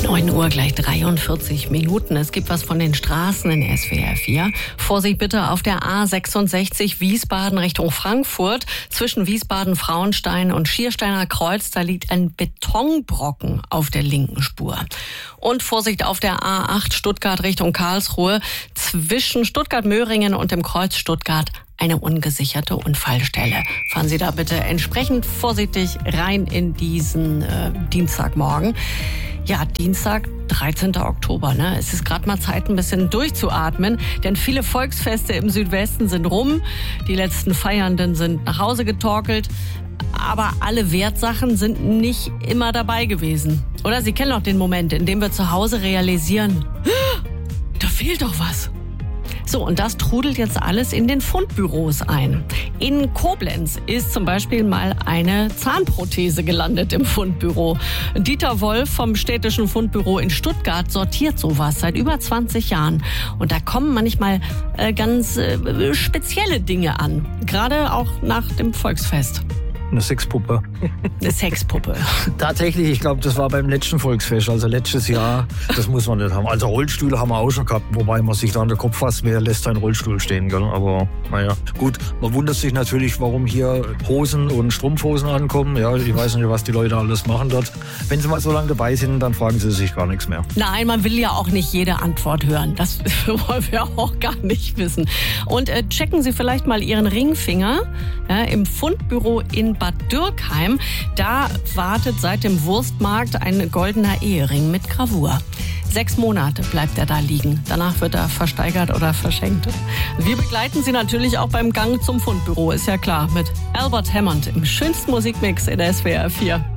9 Uhr gleich 43 Minuten. Es gibt was von den Straßen in SWR 4. Vorsicht bitte auf der A66 Wiesbaden Richtung Frankfurt. Zwischen Wiesbaden-Frauenstein und Schiersteiner Kreuz, da liegt ein Betonbrocken auf der linken Spur. Und Vorsicht auf der A8 Stuttgart Richtung Karlsruhe. Zwischen Stuttgart-Möhringen und dem Kreuz Stuttgart eine ungesicherte Unfallstelle. Fahren Sie da bitte entsprechend vorsichtig rein in diesen Dienstagmorgen. Ja, Dienstag, 13. Oktober. Ne? Es ist gerade mal Zeit, ein bisschen durchzuatmen, denn viele Volksfeste im Südwesten sind rum. Die letzten Feiernden sind nach Hause getorkelt. Aber alle Wertsachen sind nicht immer dabei gewesen. Oder Sie kennen auch den Moment, in dem wir zu Hause realisieren, da fehlt doch was. So, und das trudelt jetzt alles in den Fundbüros ein. In Koblenz ist zum Beispiel mal eine Zahnprothese gelandet im Fundbüro. Dieter Wolf vom Städtischen Fundbüro in Stuttgart sortiert sowas seit über 20 Jahren. Und da kommen manchmal ganz spezielle Dinge an. Gerade auch nach dem Volksfest. Eine Sexpuppe. Eine Sexpuppe. Tatsächlich, ich glaube, das war beim letzten Volksfest, also letztes Jahr. Das muss man nicht haben. Also Rollstühle haben wir auch schon gehabt, wobei man sich da an den Kopf fasst, wer lässt seinen Rollstuhl stehen, gell? Aber naja, gut. Man wundert sich natürlich, warum hier Hosen und Strumpfhosen ankommen. Ja, ich weiß nicht, was die Leute alles machen dort. Wenn sie mal so lange dabei sind, dann fragen sie sich gar nichts mehr. Nein, man will ja auch nicht jede Antwort hören. Das wollen wir auch gar nicht wissen. Und checken Sie vielleicht mal Ihren Ringfinger im Fundbüro in Bad Dürkheim. Da wartet seit dem Wurstmarkt ein goldener Ehering mit Gravur. 6 Monate bleibt er da liegen. Danach wird er versteigert oder verschenkt. Wir begleiten Sie natürlich auch beim Gang zum Fundbüro, ist ja klar, mit Albert Hammond im schönsten Musikmix in der SWR 4.